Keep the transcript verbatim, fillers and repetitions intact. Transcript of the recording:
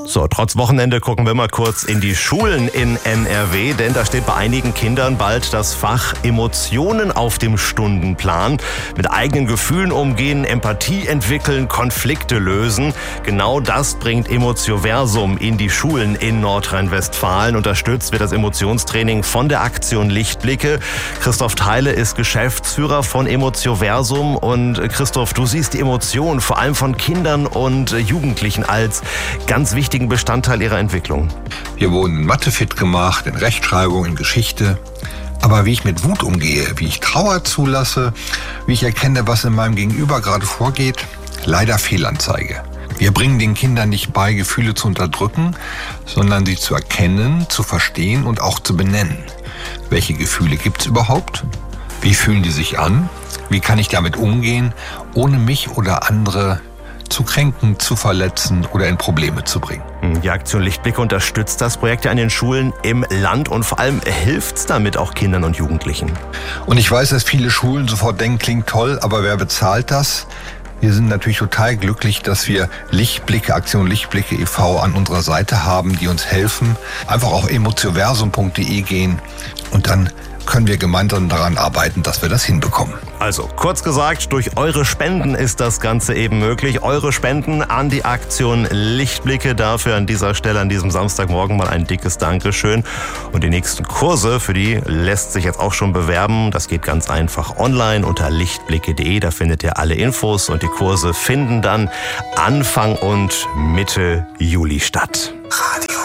So, trotz Wochenende gucken wir mal kurz in die Schulen in N R W, denn da steht bei einigen Kindern bald das Fach Emotionen auf dem Stundenplan. Mit eigenen Gefühlen umgehen, Empathie entwickeln, Konflikte lösen. Genau das bringt Emotioversum in die Schulen in Nordrhein-Westfalen. Unterstützt wird das Emotionstraining von der Aktion Lichtblicke. Christoph Theile ist Geschäftsführer von Emotioversum. Und Christoph, du siehst die Emotionen vor allem von Kindern und Jugendlichen als ganz wichtigen Bestandteil ihrer Entwicklung. Wir wurden in Mathe fit gemacht, in Rechtschreibung, in Geschichte. Aber wie ich mit Wut umgehe, wie ich Trauer zulasse, wie ich erkenne, was in meinem Gegenüber gerade vorgeht, leider Fehlanzeige. Wir bringen den Kindern nicht bei, Gefühle zu unterdrücken, sondern sie zu erkennen, zu verstehen und auch zu benennen. Welche Gefühle gibt es überhaupt? Wie fühlen die sich an? Wie kann ich damit umgehen, ohne mich oder andere zu kränken, zu verletzen oder in Probleme zu bringen? Die Aktion Lichtblicke unterstützt das Projekt ja an den Schulen im Land und vor allem hilft es damit auch Kindern und Jugendlichen. Und ich weiß, dass viele Schulen sofort denken, klingt toll, aber wer bezahlt das? Wir sind natürlich total glücklich, dass wir Lichtblicke, Aktion Lichtblicke e V an unserer Seite haben, die uns helfen. Einfach auf emotioversum punkt de gehen und dann können wir gemeinsam daran arbeiten, dass wir das hinbekommen. Also, kurz gesagt, durch eure Spenden ist das Ganze eben möglich. Eure Spenden an die Aktion Lichtblicke. Dafür an dieser Stelle, an diesem Samstagmorgen mal ein dickes Dankeschön. Und die nächsten Kurse, für die lässt sich jetzt auch schon bewerben. Das geht ganz einfach online unter lichtblicke punkt de. Da findet ihr alle Infos und die Kurse finden dann Anfang und Mitte Juli statt. Radio